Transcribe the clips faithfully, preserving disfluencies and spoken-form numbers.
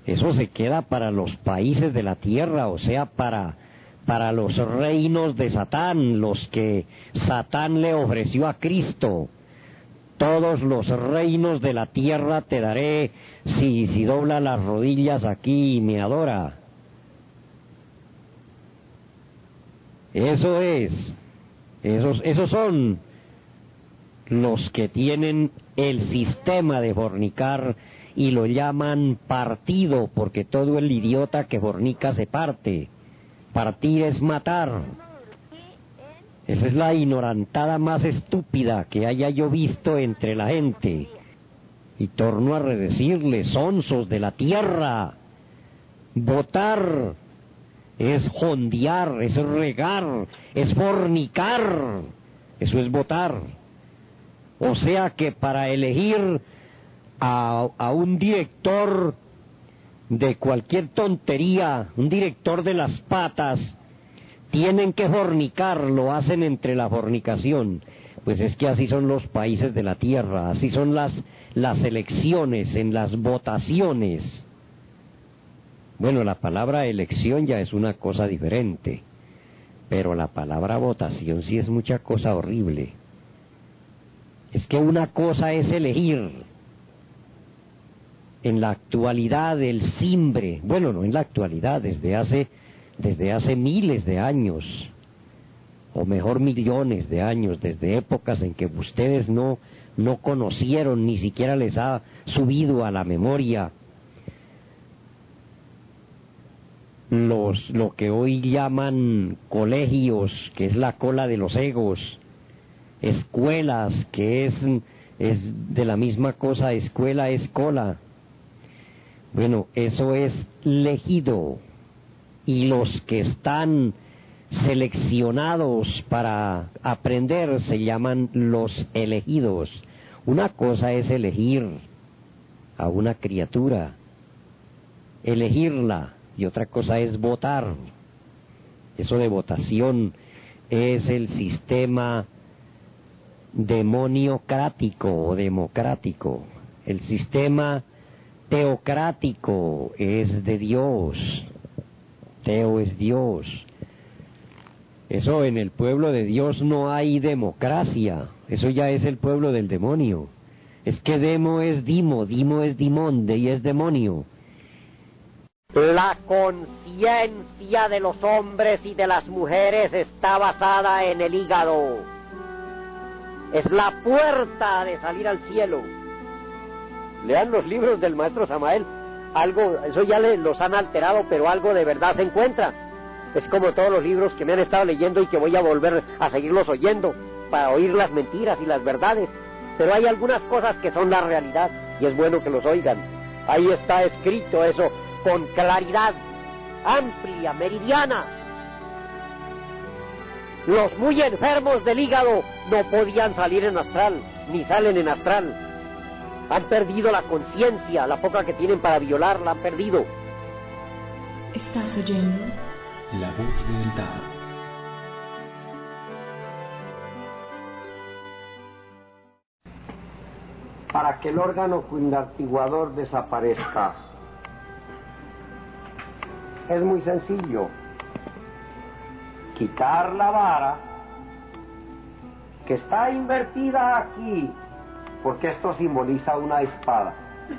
Eso se queda para los países de la tierra, o sea, para, para los reinos de Satán, los que Satán le ofreció a Cristo. Todos los reinos de la tierra te daré si, si dobla las rodillas aquí y me adora. Eso es, esos, esos son los que tienen el sistema de fornicar y lo llaman partido, porque todo el idiota que fornica se parte. Partir es matar. Esa es la ignorantada más estúpida que haya yo visto entre la gente. Y torno a redecirles, sonsos de la tierra, votar es jondear, es regar, es fornicar, eso es votar. O sea que para elegir a, a un director de cualquier tontería, un director de las patas, tienen que fornicar, lo hacen entre la fornicación. Pues es que así son los países de la tierra, así son las, las elecciones, en las votaciones. Bueno, la palabra elección ya es una cosa diferente, pero la palabra votación sí es mucha cosa horrible. Es que una cosa es elegir. En la actualidad el simbre, bueno, no en la actualidad, desde hace, desde hace miles de años, o mejor millones de años, desde épocas en que ustedes no, no conocieron, ni siquiera les ha subido a la memoria los, lo que hoy llaman colegios, que es la cola de los egos, escuelas, que es, es de la misma cosa, escuela es cola. Bueno, eso es legido, y los que están seleccionados para aprender se llaman los elegidos. Una cosa es elegir a una criatura, elegirla, y otra cosa es votar. Eso de votación es el sistema demoniocrático o democrático. El sistema teocrático es de Dios. Teo es Dios. Eso en el pueblo de Dios no hay democracia. Eso ya es el pueblo del demonio. Es que demo es dimo, dimo es dimón, de y es demonio. La conciencia de los hombres y de las mujeres está basada en el hígado. Es la puerta de salir al cielo. Lean los libros del maestro Samael. Algo, eso ya le, los han alterado, pero algo de verdad se encuentra. Es como todos los libros que me han estado leyendo y que voy a volver a seguirlos oyendo para oír las mentiras y las verdades. Pero hay algunas cosas que son la realidad y es bueno que los oigan. Ahí está escrito eso con claridad amplia, meridiana. Los muy enfermos del hígado no podían salir en astral, ni salen en astral. Han perdido la conciencia, la poca que tienen para violar la han perdido. ¿Estás oyendo? La voz del Tao. Para que el órgano cunartiguador desaparezca, es muy sencillo. Quitar la vara que está invertida aquí, porque esto simboliza una espada.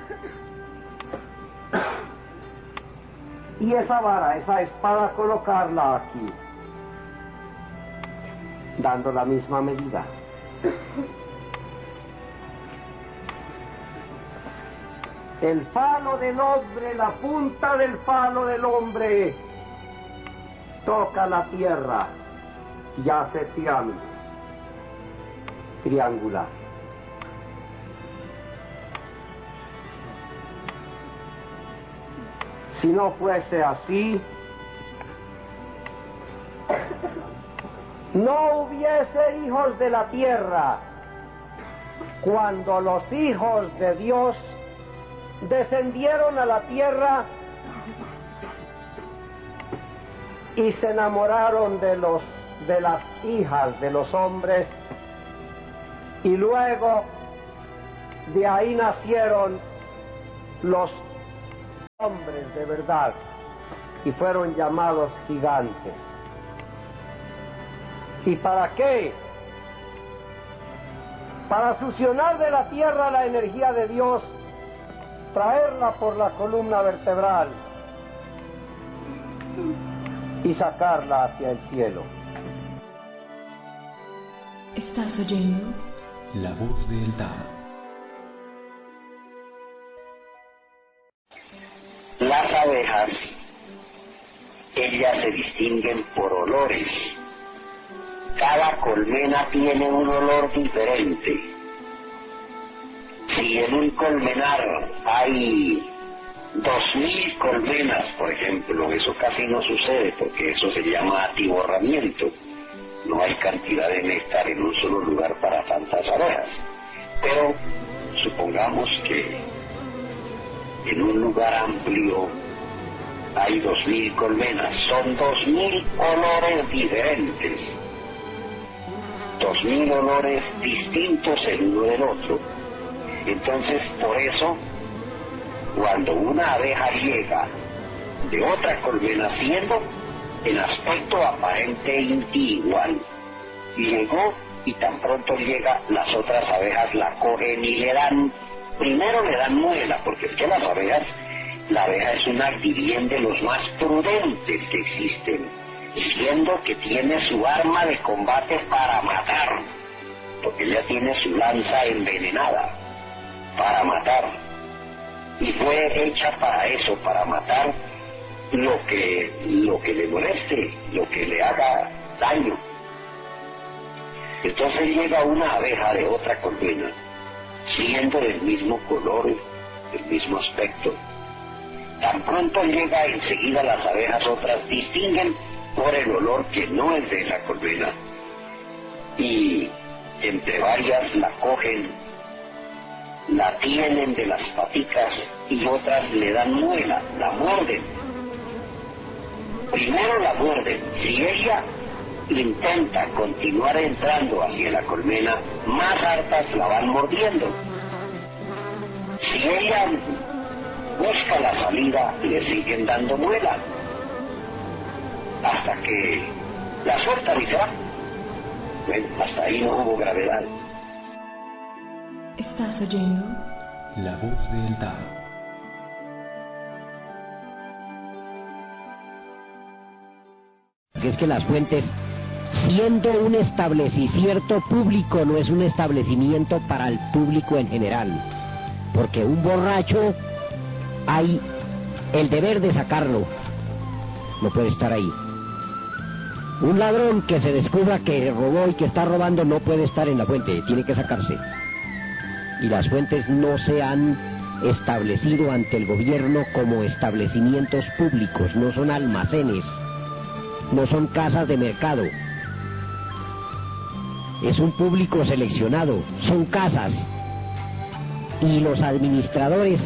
Y esa vara, esa espada, colocarla aquí, dando la misma medida. El falo del hombre, la punta del falo del hombre, toca la tierra y hace pirámide, triangular. Si no fuese así, no hubiese hijos de la tierra. Cuando los hijos de Dios descendieron a la tierra y se enamoraron de los de las hijas de los hombres, y luego de ahí nacieron los hombres de verdad y fueron llamados gigantes. ¿Y para qué? Para succionar de la tierra la energía de Dios, traerla por la columna vertebral y sacarla hacia el cielo. ¿Estás oyendo? La voz del Tao. Las abejas, ellas se distinguen por olores. Cada colmena tiene un olor diferente. Si en un colmenar hay dos mil colmenas, por ejemplo, eso casi no sucede porque eso se llama atiborramiento. No hay cantidad de néctar en un solo lugar para tantas abejas. Pero supongamos que en un lugar amplio hay dos mil colmenas, son dos mil olores diferentes, dos mil olores distintos el uno del otro. Entonces, por eso, cuando una abeja llega de otra colmena, siendo en aspecto aparentemente igual, llegó y tan pronto llega, las otras abejas la cogen y le dan, primero le dan muela, porque es que las abejas, la abeja es un ardillén de los más prudentes que existen, siendo que tiene su arma de combate para matar, porque ella tiene su lanza envenenada para matar, y fue hecha para eso, para matar lo que, lo que le moleste, lo que le haga daño. Entonces llega una abeja de otra colmena, siendo del mismo color, del mismo aspecto. Tan pronto llega, enseguida las abejas otras distinguen por el olor que no es de esa colmena, y entre varias la cogen, la tienen de las paticas y otras le dan muela, la muerden. Primero la muerden. Si ella intenta continuar entrando hacia la colmena, más hartas la van mordiendo. Si ella busca la salida, le siguen dando muela hasta que la sueltan y se va. Bueno, hasta ahí no hubo gravedad. ¿Estás oyendo? La voz del Tao. Que es que las fuentes, siendo un establecimiento público, no es un establecimiento para el público en general, porque un borracho hay el deber de sacarlo, no puede estar ahí. Un ladrón que se descubra que robó y que está robando no puede estar en la fuente, tiene que sacarse. Y las fuentes no se han establecido ante el gobierno como establecimientos públicos, no son almacenes, no son casas de mercado. Es un público seleccionado, son casas. Y los administradores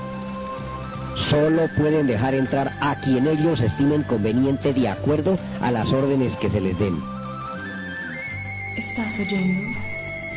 solo pueden dejar entrar a quien ellos estimen conveniente de acuerdo a las órdenes que se les den. ¿Estás oyendo?